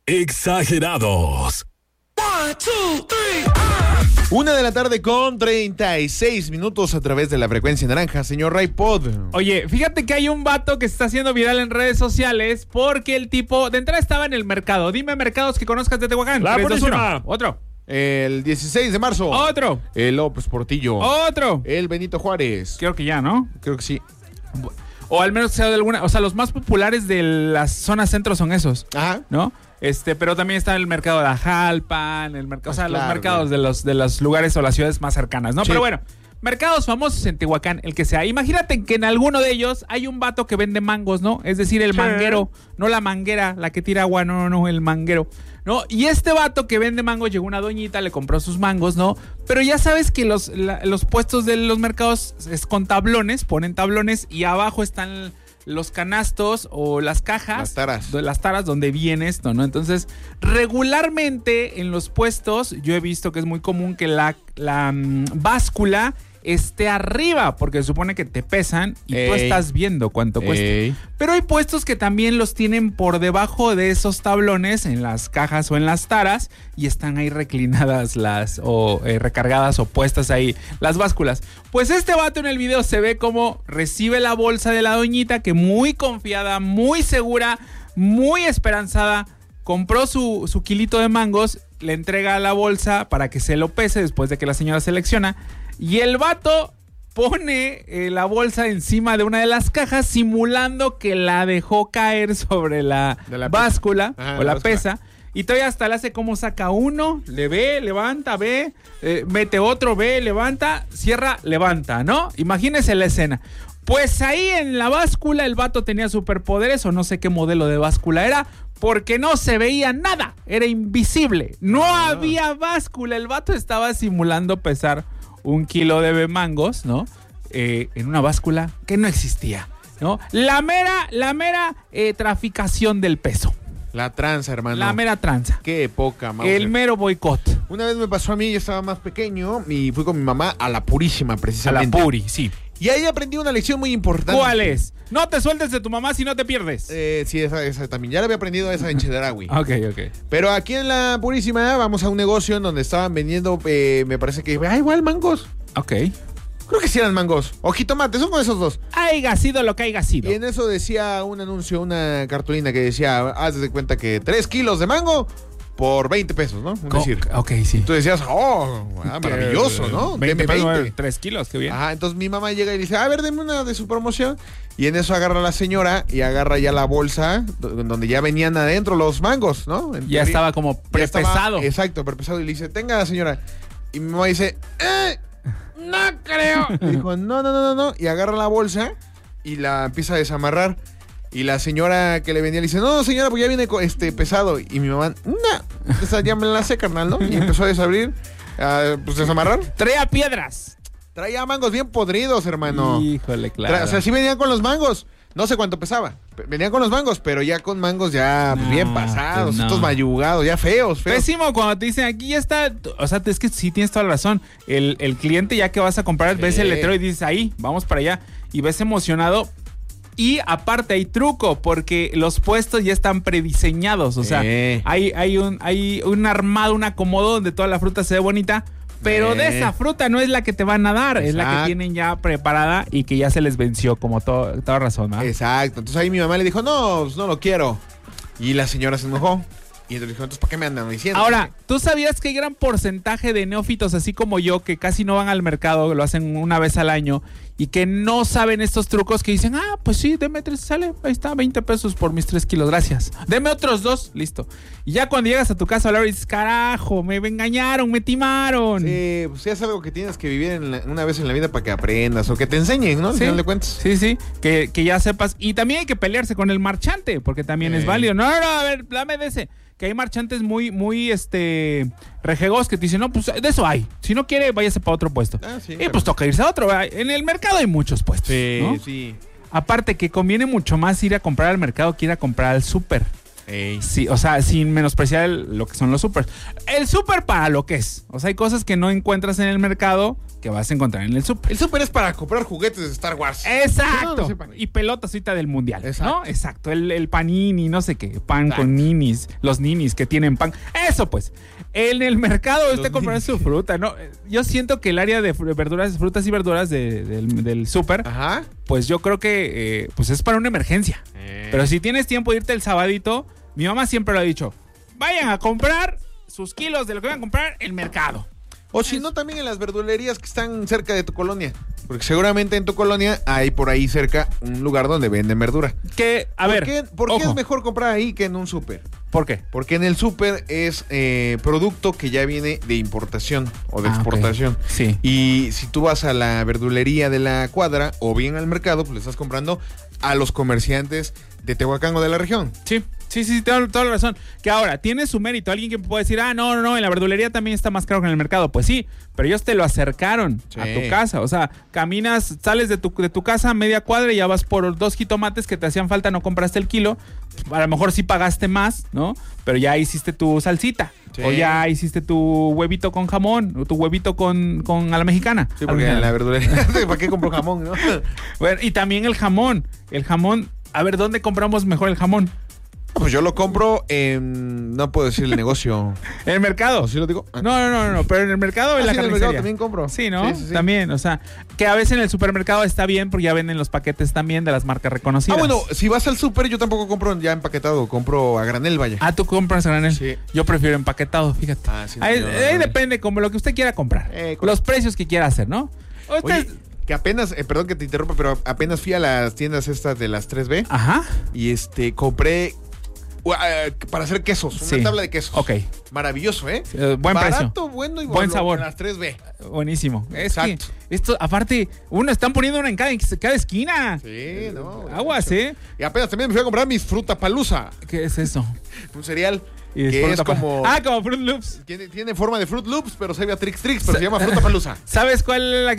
Exagerados. 1:36 a través de la frecuencia naranja, señor Raypod. Oye, fíjate que hay un vato que se está haciendo viral en redes sociales porque el tipo de entrada estaba en el mercado. Dime mercados que conozcas de Tehuacán. La 3, 2, 1. Purísima. Otro. El 16 de marzo. Otro. El López Portillo. Otro. El Benito Juárez. Creo que ya, ¿no? Creo que sí. O al menos sea de alguna. O sea, los más populares de las zonas centro son esos. Ajá. ¿No? Pero también está el mercado de Ajalpan, el mercado, o sea, Claro, los mercados claro. de los lugares o las ciudades más cercanas, ¿no? Sí. Pero bueno, mercados famosos en Tehuacán, el que sea. Imagínate que en alguno de ellos hay un vato que vende mangos, ¿no? Es decir, el manguero, no la manguera, la que tira agua, no, el manguero, ¿no? Y este vato que vende mangos, llegó una doñita, le compró sus mangos, ¿no? Pero ya sabes que los puestos de los mercados es con tablones, ponen tablones y abajo están los canastos o las cajas. Las taras donde viene esto, ¿no? Entonces, regularmente en los puestos yo he visto que es muy común que la báscula esté arriba, porque se supone que te pesan y tú estás viendo cuánto cuesta. Pero hay puestos que también los tienen por debajo de esos tablones, en las cajas o en las taras, y están ahí reclinadas recargadas o puestas ahí las básculas. Pues este vato en el video se ve como recibe la bolsa de la doñita, que muy confiada, muy segura, muy esperanzada, compró su kilito de mangos, le entrega la bolsa para que se lo pese después de que la señora selecciona. Y el vato pone la bolsa encima de una de las cajas, simulando que la dejó caer sobre la báscula. Ajá, o la báscula. pesa. Y todavía hasta le hace como saca uno, le ve, levanta, ve, mete otro, ve, levanta, cierra, levanta, ¿no? Imagínese la escena. Pues ahí en la báscula el vato tenía superpoderes, o no sé qué modelo de báscula era, porque no se veía nada, era invisible. No había báscula, el vato estaba simulando pesar 1 kilo de mangos, ¿no? En una báscula que no existía, ¿no? La mera traficación del peso. La tranza, hermano. La mera tranza. Qué poca, Mauser. El mero boicot. Una vez me pasó a mí, yo estaba más pequeño y fui con mi mamá a La Purísima, A precisamente. la Puri, sí. Y ahí aprendí una lección muy importante. ¿Cuál es? No te sueltes de tu mamá si no te pierdes. Sí, esa también. Ya la había aprendido esa en Chedraui. Ok. Pero aquí en La Purísima vamos a un negocio en donde estaban vendiendo, me parece que, igual mangos. Ok. Creo que sí eran mangos. O jitomates, son con esos dos. Haiga sido lo que haya sido. Y en eso decía un anuncio, una cartulina que decía, haz de cuenta que 3 kilos de mango por 20 pesos, ¿no? Es decir, Ok, sí. tú decías, maravilloso, ¿no? 20 Deme pesos, 3 kilos, qué bien. Ajá, entonces mi mamá llega y dice, a ver, deme una de su promoción. Y en eso agarra la señora y agarra ya la bolsa donde ya venían adentro los mangos, ¿no? En Ya teoría, estaba como ya prepesado. Exacto, prepesado. Y le dice, tenga, señora. Y mi mamá dice, no creo. Y dijo, no. Y agarra la bolsa y la empieza a desamarrar. Y la señora que le vendía le dice, no, señora, pues ya viene pesado. Y mi mamá, no, esa ya me la sé, carnal, ¿no? Y empezó a desabrir, pues desamarrar. Traía piedras. Traía mangos bien podridos, hermano. Híjole, claro. O sea, sí venían con los mangos. No sé cuánto pesaba. Venían con los mangos, pero ya con mangos ya bien pasados. pues no. Estos mayugados, ya feos. Pésimo cuando te dicen, aquí ya está. O sea, es que sí tienes toda la razón. El cliente, ya que vas a comprar, ves el letrero y dices, ahí, vamos para allá. Y ves emocionado. Y aparte hay truco, porque los puestos ya están prediseñados. O sea, hay un armado, un acomodo donde toda la fruta se ve bonita. Pero de esa fruta no es la que te van a dar, es la que tienen ya preparada y que ya se les venció, como toda razón, ¿no? Exacto. Entonces ahí mi mamá le dijo, no, pues no lo quiero. Y la señora se enojó. Y entonces dijo, entonces, ¿para qué me andan diciendo? Ahora, ¿tú sabías que hay gran porcentaje de neófitos, así como yo, que casi no van al mercado, lo hacen una vez al año, y que no saben estos trucos, que dicen, pues sí, deme 3, sale, ahí está, 20 pesos por mis 3 kilos, gracias. Deme otros 2, listo. Y ya cuando llegas a tu casa a hablar y dices, carajo, me engañaron, me timaron. Sí, pues es algo que tienes que vivir una vez en la vida para que aprendas, o que te enseñen, ¿no? Al final de cuentas. Sí, que ya sepas. Y también hay que pelearse con el marchante, porque también es válido. No, a ver, dame de ese. Que hay marchantes muy rejegos que te dicen, no, pues de eso hay. Si no quiere, váyase para otro puesto. Y pues toca irse a otro. En el mercado hay muchos puestos. Sí, ¿no? sí. Aparte que conviene mucho más ir a comprar al mercado que ir a comprar al súper. Ey. Sí, o sea, sin menospreciar lo que son los supers. El super para lo que es. O sea, hay cosas que no encuentras en el mercado que vas a encontrar en el super. El súper es para comprar juguetes de Star Wars. Exacto. No, no sepan. Y pelotas ahorita del mundial. Exacto. ¿No? Exacto. El panini, no sé qué. Pan Exacto. con ninis. Los ninis que tienen pan. Eso pues. En el mercado usted comprará su fruta, ¿no? Yo siento que el área de verduras, frutas y verduras del súper, Ajá. pues yo creo que pues es para una emergencia. Pero si tienes tiempo de irte el sabadito, mi mamá siempre lo ha dicho. Vayan a comprar sus kilos de lo que van a comprar en el mercado. O si no, también en las verdulerías que están cerca de tu colonia. Porque seguramente en tu colonia hay por ahí cerca un lugar donde venden verdura. Que, a ver, ¿Por qué ojo. es mejor comprar ahí que en un súper? ¿Por qué? Porque en el súper es producto que ya viene de importación o de exportación. Ok. Sí. Y si tú vas a la verdulería de la cuadra o bien al mercado, pues le estás comprando a los comerciantes de Tehuacán o de la región. Sí, toda la razón. Que ahora, tiene su mérito. Alguien que puede decir, no, en la verdulería también está más caro que en el mercado. Pues sí, pero ellos te lo acercaron Sí. a tu casa. O sea, caminas, sales de tu casa a media cuadra y ya vas por 2 jitomates que te hacían falta, no compraste el kilo. A lo mejor sí pagaste más, ¿no? Pero ya hiciste tu salsita. Sí. O ya hiciste tu huevito con jamón, o tu huevito con a la mexicana. Sí, porque en la verdulería, ¿para qué compro jamón, no? Bueno, y también el jamón. A ver, ¿dónde compramos mejor el jamón? Pues yo lo compro en... No puedo decir el negocio. ¿En el mercado? ¿O sí lo digo? No, pero en el mercado o en la sí, en el carnicería. mercado también compro. Sí, ¿no? Sí. También, o sea, que a veces en el supermercado está bien porque ya venden los paquetes también de las marcas reconocidas. Bueno, si vas al súper, yo tampoco compro ya empaquetado, compro a granel, vaya. Ah, ¿tú compras a granel? Sí. Yo prefiero empaquetado, fíjate. Ah, sí, Ahí, no, ahí depende, como lo que usted quiera comprar. Correcto. Los precios que quiera hacer, ¿no? Usted... Oye, que apenas, perdón que te interrumpa, pero apenas fui a las tiendas estas de las 3B Ajá. y compré para hacer quesos, una Sí. tabla de quesos. Ok. Maravilloso, ¿eh? Buen precio. Barato, bueno y Buen sabor. Las 3B. Buenísimo. Es que Exacto. esto, aparte, están poniendo una en cada esquina. Sí, no. Aguas, ¿eh? Y apenas también me fui a comprar mis Frutapalusa, ¿Qué es eso? un cereal Y que es como... como Fruit Loops. Tiene forma de Fruit Loops, pero sabe a Trix, pero se llama Frutapalusa. ¿Sabes cuál es la